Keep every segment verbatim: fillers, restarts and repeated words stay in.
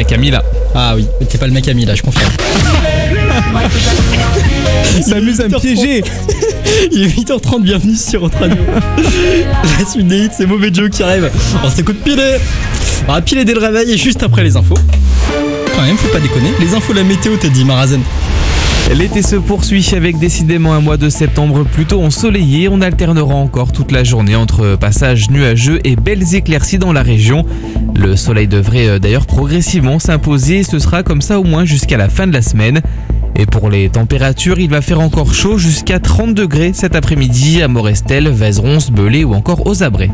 mec ami là. Ah oui, t'es pas le mec ami là, je confirme. Il s'amuse à me piéger. Il est huit heures trente, bienvenue sur Hot Radio. La suite des hits, c'est Mauvais Joe qui arrive. On s'écoute piler. On va piler dès le réveil et juste après les infos. Quand même, faut pas déconner. Les infos, la météo, t'as dit Marazen. L'été se poursuit avec décidément un mois de septembre plutôt ensoleillé. On alternera encore toute la journée entre passages nuageux et belles éclaircies dans la région. Le soleil devrait d'ailleurs progressivement s'imposer. Ce sera comme ça au moins jusqu'à la fin de la semaine. Et pour les températures, il va faire encore chaud jusqu'à trente degrés cet après-midi à Morestel, Vézeronce, Belay ou encore aux Abrets.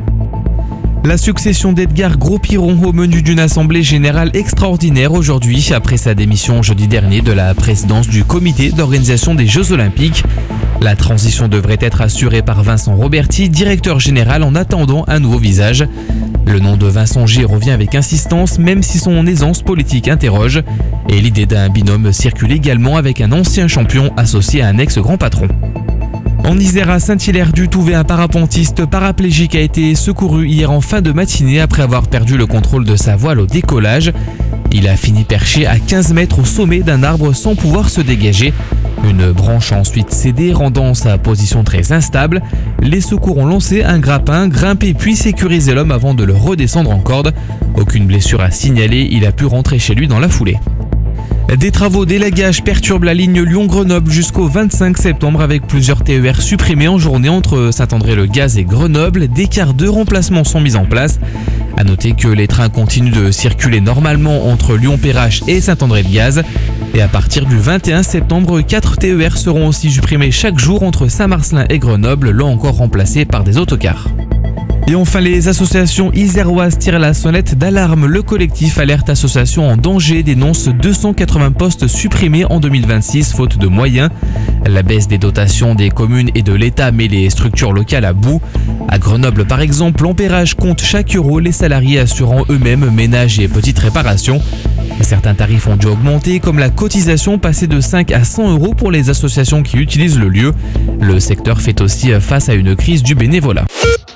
La succession d'Edgar Gros-Piron au menu d'une assemblée générale extraordinaire aujourd'hui après sa démission jeudi dernier de la présidence du comité d'organisation des Jeux Olympiques. La transition devrait être assurée par Vincent Roberti, directeur général, en attendant un nouveau visage. Le nom de Vincent G revient avec insistance, même si son aisance politique interroge. Et l'idée d'un binôme circule également avec un ancien champion associé à un ex-grand patron. En Isère, à Saint-Hilaire-du-Touvet, un parapentiste paraplégique a été secouru hier en fin de matinée après avoir perdu le contrôle de sa voile au décollage. Il a fini perché à quinze mètres au sommet d'un arbre sans pouvoir se dégager. Une branche a ensuite cédé, rendant sa position très instable. Les secours ont lancé un grappin, grimpé puis sécurisé l'homme avant de le redescendre en corde. Aucune blessure à signaler, il a pu rentrer chez lui dans la foulée. Des travaux d'élagage perturbent la ligne Lyon-Grenoble jusqu'au vingt-cinq septembre avec plusieurs T E R supprimés en journée entre Saint-André-le-Gaz et Grenoble. Des quarts de remplacement sont mis en place. A noter que les trains continuent de circuler normalement entre Lyon-Perrache et Saint-André-le-Gaz. Et à partir du vingt et un septembre, quatre T E R seront aussi supprimés chaque jour entre Saint-Marcelin et Grenoble, là encore remplacés par des autocars. Et enfin, les associations iséroises tirent la sonnette d'alarme. Le collectif Alerte Association en danger dénonce deux cent quatre-vingts postes supprimés en deux mille vingt-six faute de moyens. La baisse des dotations des communes et de l'État met les structures locales à bout. À Grenoble par exemple, Ampérage compte chaque euro, les salariés assurant eux-mêmes ménages et petites réparations. Certains tarifs ont dû augmenter, comme la cotisation passée de cinq à cent euros pour les associations qui utilisent le lieu. Le secteur fait aussi face à une crise du bénévolat.